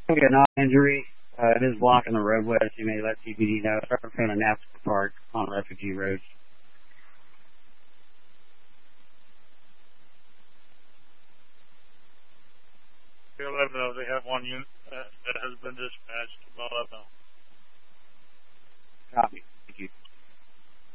We got an injury. It is blocking the roadway. So you may let CBD know. It's right in front of Napa Park on Refugee Road. Let them know they have one unit that has been dispatched. Well, let them know.